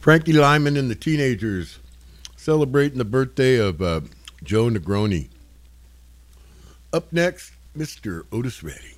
Frankie Lyman and the Teenagers celebrating the birthday of Joe Negroni. Up next, Mr. Otis Redding.